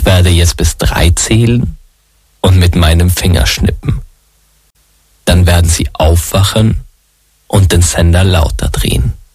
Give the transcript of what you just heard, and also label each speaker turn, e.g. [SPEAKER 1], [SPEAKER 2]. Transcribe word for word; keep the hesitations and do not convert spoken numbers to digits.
[SPEAKER 1] werde jetzt bis drei zählen und mit meinem Finger schnippen. Dann werden Sie aufwachen und den Sender lauter drehen.